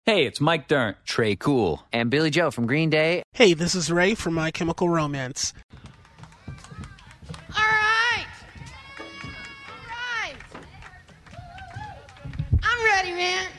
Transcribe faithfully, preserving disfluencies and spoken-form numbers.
Hey, it's Mike Dirnt, Trey Cool, and Billy Joe from Green Day. Hey, this is Ray from My Chemical Romance. All right. All right. I'm ready, man.